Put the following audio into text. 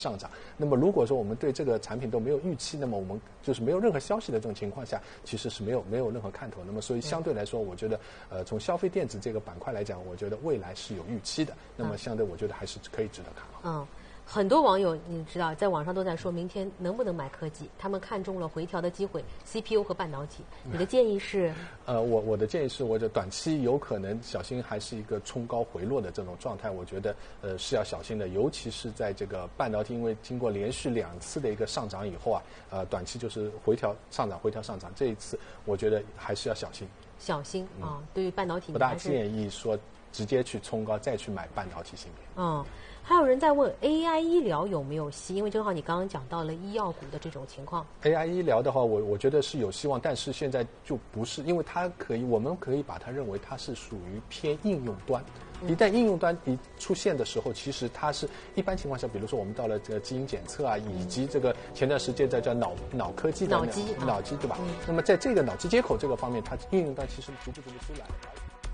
上涨。那么如果说我们对这个产品都没有预期，那么我们就是没有任何消息的这种情况下，其实是没有任何看头。那么所以相对来说，我觉得从消费电子这个板块来讲，我觉得未来是有预期的。那么相对我觉得还是可以值得看好。 很多网友你知道，在网上都在说明天能不能买科技，他们看中了回调的机会 ，CPU 和半导体。你的建议是？ 我的建议是，我觉得短期有可能小心还是一个冲高回落的这种状态，我觉得是要小心的，尤其是在这个半导体，因为经过连续2次的一个上涨以后啊，短期就是回调上涨，这一次我觉得还是要小心。 小心啊，对于半导体不大建议说直接去冲高再去买半导体芯片。 还有人在问 AI 医疗有没有戏？因为正好你刚刚讲到了医药股的这种情况。 AI 医疗的话，我觉得是有希望，但是现在就不是，因为我们可以把它认为它是属于偏应用端。一旦应用端一出现的时候，其实它是一般情况下，比如说我们到了这个基因检测啊，以及这个前段时间在叫脑科技的脑机对吧？那么在这个脑机接口这个方面，它应用端其实逐步出来了。